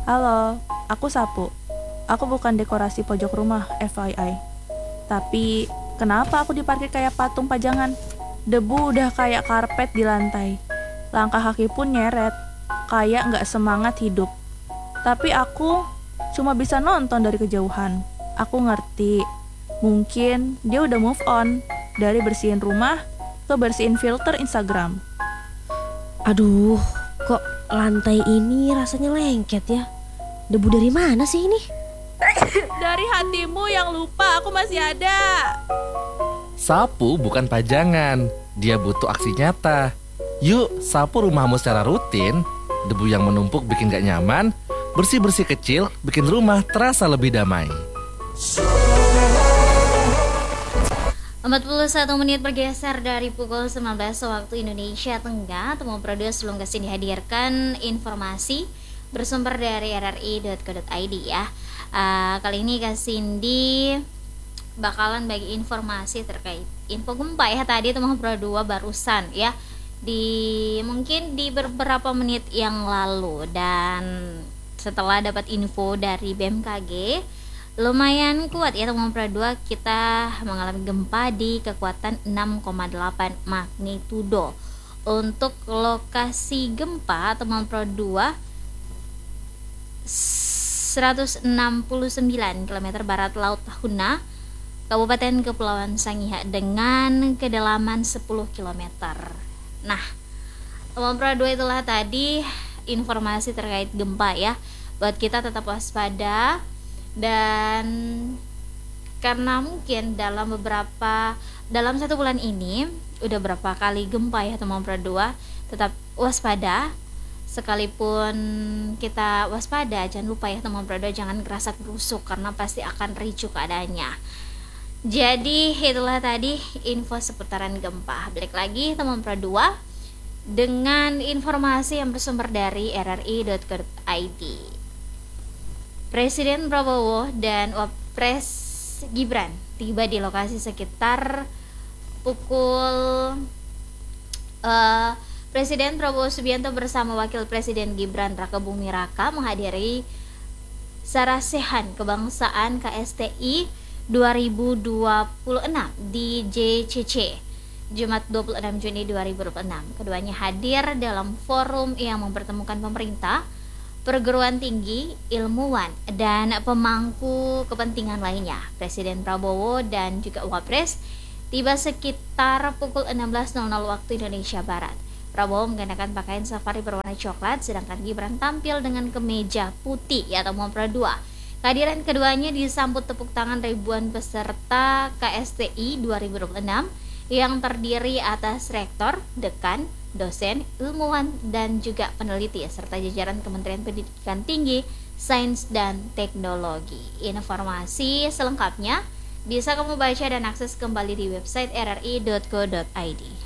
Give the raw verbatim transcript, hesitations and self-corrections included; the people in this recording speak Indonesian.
Halo, aku Sapu. Aku bukan dekorasi pojok rumah, F Y I. Tapi, kenapa aku diparkir kayak patung pajangan? Debu udah kayak karpet di lantai. Langkah kaki pun nyeret, kayak nggak semangat hidup. Tapi aku cuma bisa nonton dari kejauhan. Aku ngerti, mungkin dia udah move on dari bersihin rumah ke bersihin filter Instagram. Aduh, kok lantai ini rasanya lengket ya? Debu dari mana sih ini? Dari hatimu yang lupa aku masih ada. Sapu bukan pajangan, dia butuh aksi nyata. Yuk, sapu rumahmu secara rutin. Debu yang menumpuk bikin gak nyaman. Bersih-bersih kecil bikin rumah terasa lebih damai. empat puluh satu menit bergeser dari pukul sembilan belas waktu Indonesia Tenggara. Temu Produce sebelum kesini dihadirkan informasi bersumber dari r r i dot co dot i d ya. Uh, kali ini Kak Cindy bakalan bagi informasi terkait info gempa ya. Tadi Temu Pro dua barusan ya, di mungkin di beberapa menit yang lalu, dan setelah dapat info dari B M K G lumayan kuat ya teman Pro dua, kita mengalami gempa di kekuatan enam koma delapan magnitudo. Untuk lokasi gempa teman Pro dua seratus enam puluh sembilan kilometer barat laut Tahuna, Kabupaten Kepulauan Sangihe dengan kedalaman sepuluh kilometer. Nah, teman Pro dua itulah tadi informasi terkait gempa ya. Buat kita tetap waspada. Dan karena mungkin dalam beberapa dalam satu bulan ini udah berapa kali gempa ya teman Pro dua, tetap waspada. Sekalipun kita waspada, jangan lupa ya teman Pro dua, jangan kerasa kerusuk karena pasti akan ricu keadaannya. Jadi itulah tadi info seputaran gempa. Balik lagi teman Pro dua dengan informasi yang bersumber dari r r i dot co dot i d. Presiden Prabowo dan Wapres Gibran tiba di lokasi sekitar pukul uh, Presiden Prabowo Subianto bersama Wakil Presiden Gibran Raka Buming Raka menghadiri Sarasehan Kebangsaan K S T I dua ribu dua puluh enam di J C C Jumat dua puluh enam Juni dua ribu dua puluh enam. Keduanya hadir dalam forum yang mempertemukan pemerintah, perguruan tinggi, ilmuwan, dan pemangku kepentingan lainnya. Presiden Prabowo dan juga Wapres tiba sekitar pukul enam belas waktu Indonesia Barat. Prabowo mengenakan pakaian safari berwarna coklat, sedangkan Gibran tampil dengan kemeja putih ya teman Pro dua. Kehadiran keduanya disambut tepuk tangan ribuan peserta K S T I dua ribu dua puluh enam yang terdiri atas rektor, dekan, dosen, ilmuwan, dan juga peneliti serta jajaran Kementerian Pendidikan Tinggi, Sains dan Teknologi. Informasi selengkapnya bisa kamu baca dan akses kembali di website r r i dot co dot i d.